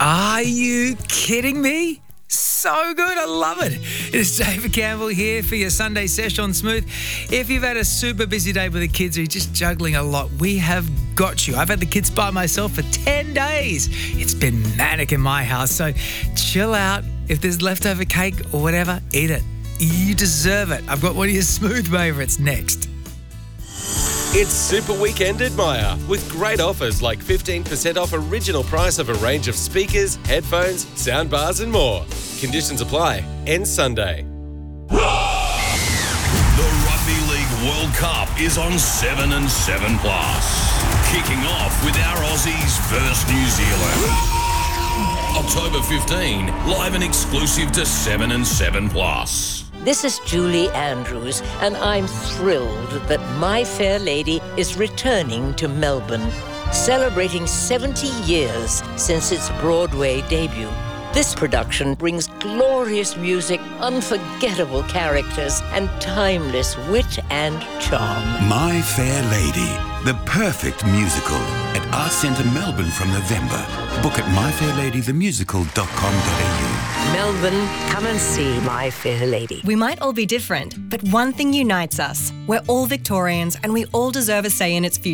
Are you kidding me? So good, I love it. It is David Campbell here for your Sunday Sesh on Smooth. If you've had a super busy day with the kids or you're just juggling a lot, we have got you. I've had the kids by myself for 10 days. It's been manic in my house, so chill out. If there's leftover cake or whatever, eat it. You deserve it. I've got one of your Smooth favourites next. It's Super Weekend at Myer with great offers like 15% off original price of a range of speakers, headphones, soundbars and more. Conditions apply. Ends Sunday. The Rugby League World Cup is on 7 and 7 Plus. Kicking off with our Aussies versus New Zealand. October 15, live and exclusive to 7 and 7 Plus. This is Julie Andrews, and I'm thrilled that My Fair Lady is returning to Melbourne, celebrating 70 years since its Broadway debut. This production brings glorious music, unforgettable characters, and timeless wit and charm. My Fair Lady, the perfect musical at Arts Centre Melbourne from November. Book at myfairladythemusical.com.au. Melbourne, come and see My Fair Lady. We might all be different, but one thing unites us. We're all Victorians and we all deserve a say in its future.